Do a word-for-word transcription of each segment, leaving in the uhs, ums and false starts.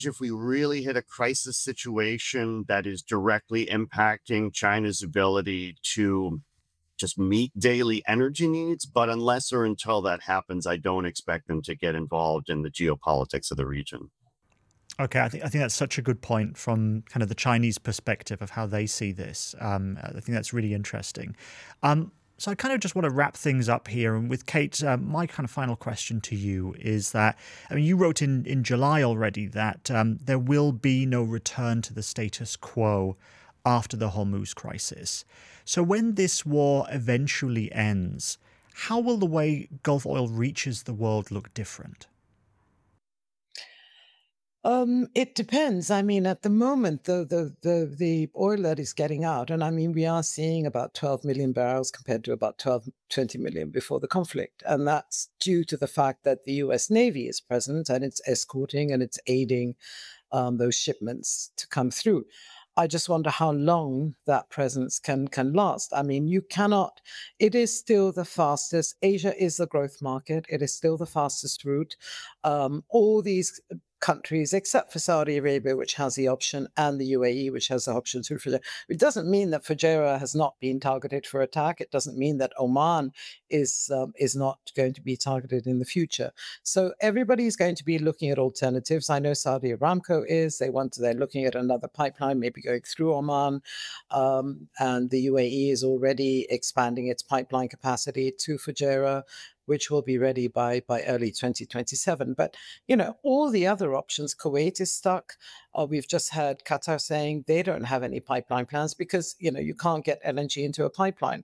if we really hit a crisis situation that is directly impacting China's ability to just meet daily energy needs. But unless or until that happens, I don't expect them to get involved in the geopolitics of the region. Okay, I think I think that's such a good point from kind of the Chinese perspective of how they see this. Um, I think that's really interesting. Um, so I kind of just want to wrap things up here, and with Kate, uh, my kind of final question to you is that I mean, you wrote in in July already that um, there will be no return to the status quo after the Hormuz crisis. So when this war eventually ends, how will the way Gulf oil reaches the world look different? Um, it depends. I mean, at the moment, the the the the oil that is getting out, and I mean, we are seeing about twelve million barrels compared to about twelve, twenty million before the conflict. And that's due to the fact that the U S Navy is present and it's escorting and it's aiding um, those shipments to come through. I just wonder how long that presence can can last. I mean, you cannot. It is still the fastest. Asia is the growth market. It is still the fastest route. Um, all these countries, except for Saudi Arabia, which has the option, and the U A E, which has the option through Fujairah. It doesn't mean that Fujairah has not been targeted for attack. It doesn't mean that Oman is um, is not going to be targeted in the future. So everybody is going to be looking at alternatives. I know Saudi Aramco is. They want to, they're looking at another pipeline, maybe going through Oman, um, and the U A E is already expanding its pipeline capacity to Fujairah, which will be ready by by early twenty twenty-seven. But you know, all the other options, Kuwait is stuck. Uh, we've just heard Qatar saying they don't have any pipeline plans because you know you can't get L N G into a pipeline.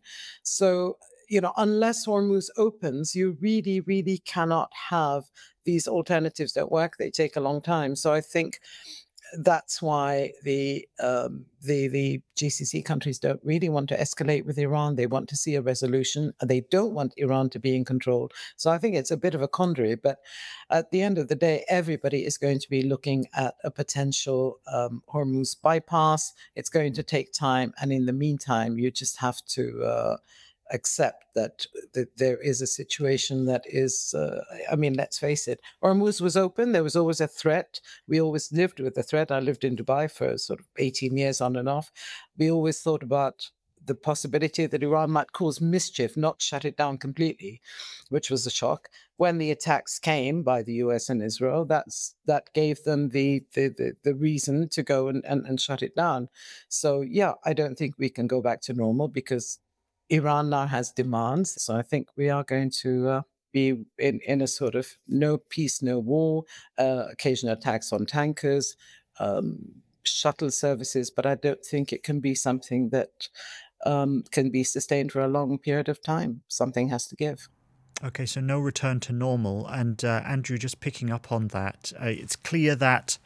So you know, unless Hormuz opens, you really, really cannot have these alternatives that work. They take a long time. So I think that's why the um, the the G C C countries don't really want to escalate with Iran. They want to see a resolution. They don't want Iran to be in control. So I think it's a bit of a quandary. But at the end of the day, everybody is going to be looking at a potential um, Hormuz bypass. It's going to take time, and in the meantime, you just have to. Uh, accept that, that there is a situation that is, uh, I mean, let's face it, Hormuz was open. There was always a threat. We always lived with the threat. I lived in Dubai for sort of eighteen years on and off. We always thought about the possibility that Iran might cause mischief, not shut it down completely, which was a shock. When the attacks came by the U S and Israel, that's that gave them the the the, the reason to go and, and, and shut it down. So yeah, I don't think we can go back to normal because Iran now has demands. So I think we are going to uh, be in, in a sort of no peace, no war, uh, occasional attacks on tankers, um, shuttle services. But I don't think it can be something that um, can be sustained for a long period of time. Something has to give. Okay, so no return to normal. And uh, Andrew, just picking up on that, uh, it's clear that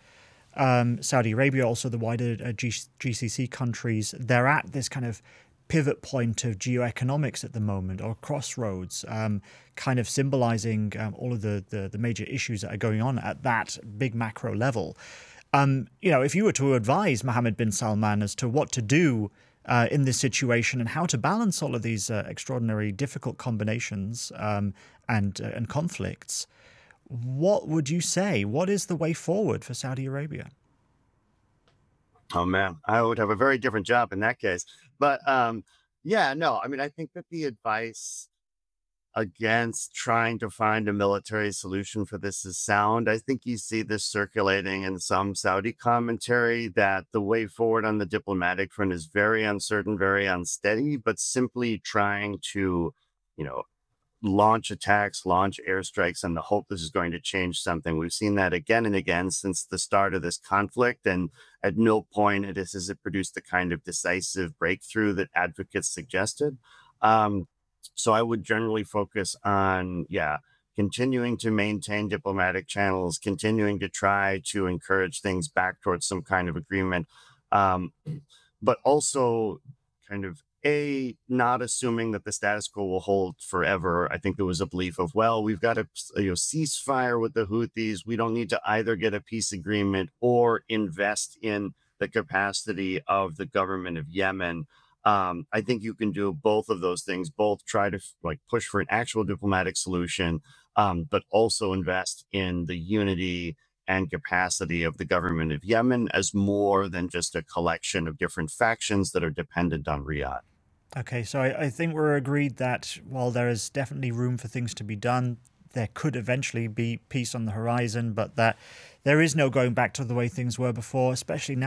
um, Saudi Arabia, also the wider uh, G- GCC countries, they're at this kind of pivot point of geoeconomics at the moment, or crossroads, um, kind of symbolizing um, all of the, the the major issues that are going on at that big macro level. Um, you know, if you were to advise Mohammed bin Salman as to what to do uh, in this situation and how to balance all of these uh, extraordinary, difficult combinations um, and uh, and conflicts, what would you say? What is the way forward for Saudi Arabia? Oh man, I would have a very different job in that case. But um, yeah, no, I mean, I think that the advice against trying to find a military solution for this is sound. I think you see this circulating in some Saudi commentary that the way forward on the diplomatic front is very uncertain, very unsteady, but simply trying to, you know, launch attacks, launch airstrikes, and the hope this is going to change something. We've seen that again and again since the start of this conflict, and at no point it is, has it produced the kind of decisive breakthrough that advocates suggested. Um, so I would generally focus on, yeah, continuing to maintain diplomatic channels, continuing to try to encourage things back towards some kind of agreement, um, but also kind of a not assuming that the status quo will hold forever. I think there was a belief of, well, we've got a you know ceasefire with the Houthis. We don't need to either get a peace agreement or invest in the capacity of the government of Yemen. Um, I think you can do both of those things, both try to like push for an actual diplomatic solution, um, but also invest in the unity and capacity of the government of Yemen as more than just a collection of different factions that are dependent on Riyadh. Okay, so I, I think we're agreed that while there is definitely room for things to be done, there could eventually be peace on the horizon, but that there is no going back to the way things were before, especially now